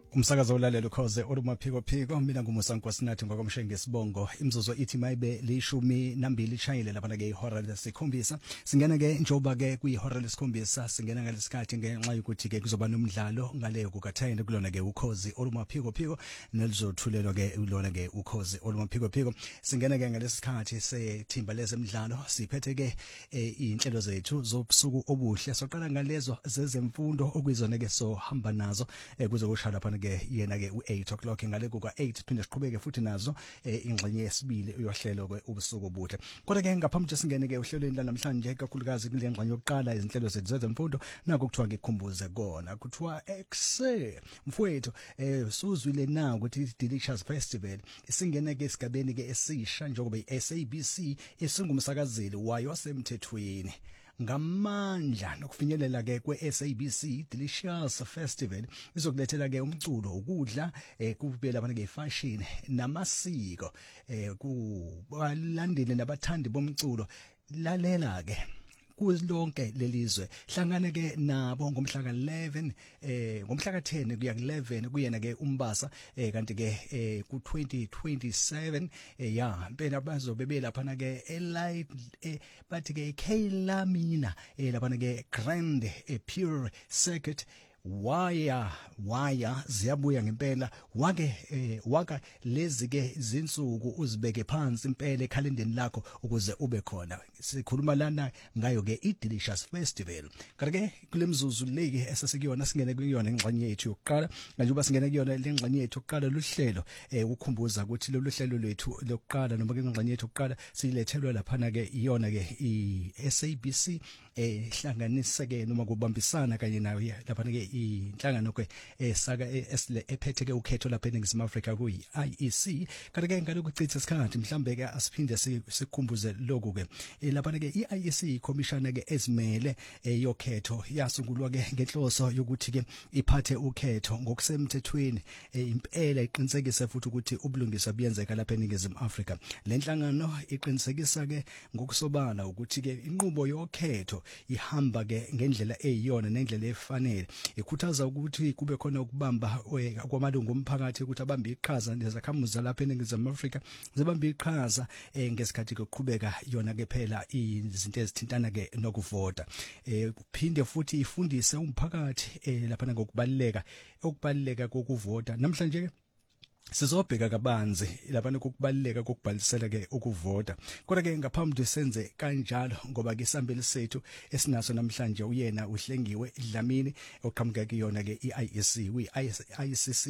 Umsakazo olalela ukhoze olumaphiko phiko mina ngumusa Nkosinathi ngokomshenge sibongo imzuzu ithi mayibe lishumi nambili ishayile lapha ke ihora lesikhombisa singena ke njoba ke kuyihora lesikhombisa singena ngalesikhathi ngenxa yokuthi ke kuzoba nomdlalo ngaleyo kukathayini kulona ke ukhozi olumaphiko phiko nelizothulelwa ke ulona ke ukhozi olumaphiko phiko singena ke ngalesikhathi sethimba lezemidlalo siphethe ke inhlelo zethu zobusuku obuhle soqala ngalezo zezemfundo okuyizona ke so hamba nazo kuzokushala lapha ke yena ke u8 o'clock ngale kuka 8 phinde siqhubeke futhi nazo ingxenye yesibili uyohlelo ke ubusuku obuhle kodwa ke ngaphambi singene ke uhlelweni lanamhlanje kakhulukazi kule ngxenye yokuqala izinhlelo zethu zezemfundo nako kuthiwa ngikhumbuze kona kuthiwa exe mfowethu suzwile na ukuthi Delicious Festival isingene ke esigabeni ke esisha njengoba iSABC isingumsakazeli wayo wasemthethweni ngamandla nokufinyelela ke kweSABC Delicious Festival izokulethela ke umculo ukudla kube lapha ke fashion namasiko kubalandeli nabathandi bomculo lalela ke kulonke lelizwe hlangana ke nabo ngomhla ka11 ngomhla ka10 kuya ku11 kuyena ke umbasa kanti ke ku2027 ya impela bazobe belapha ke elight bathi ke Klamina lapha ke Grand Pure Circuit waya ziyabuya ngempela waka lezi ke zinsuku uzibeke phansi impela ekhalendeni lakho ukuze ube khona sikhuluma lana ngayo ke iDelicious Festival kanti ke kulemzuzu leki esesikuyona singene kuyona ingxenye yethu yokuqala njengoba singene kuyona lengxenye yethu yokuqala luhlelo ukukhumbuza ukuthi lolu hlelo lwethu lokuqala noma ke ingxenye yethu yokuqala silethelwa lapha ke iyona ke iSABC hlanganiseke noma kubambisana kanye nayo lapha ke inhlangano ke esaka esile ephethe ke ukhetho lapha eNingizimu Afrika kuyi IEC kanti ke ngaloku kuchitha isikhathi mhlambe ke asiphinde sikhumbuze lokho ke lapha ke iIEC commissioner ke ezimele yokhetho yasungulwa ke ngenhloso yokuthi ke iphathe ukhetho ngokusemthethweni impela iqinisekise futhi ukuthi ubulungisa buyenzeka lapha eNingizimu Afrika lenhlangano iqinisekisa ke ngokusobala ukuthi ke inqubo yokhetho ihamba ke ngendlela eyiyona nendlela efanele ikhuthaza ukuthi kube khona ukubamba kwamalungu omphakathi ukuthi abambe iqhaza nezakhamuzi lapha eNingizimu Afrika zibambe iqhaza ngesikhathi kokuqhubeka yona ke phela izinto ezithintana ke nokuvota phinde futhi ifundise umphakathi lapha ngokubaleka kokuvota namhlanje sizobheka kabanzi lapha nokubaleka kokubhalisela ke ukuvota kodwa ke ngaphambi senze kanjalo ngoba ke isambeli sethu esinaso namhlanje uyena uhlengiwe Dlamini oqhamuka kuyona ke iIEC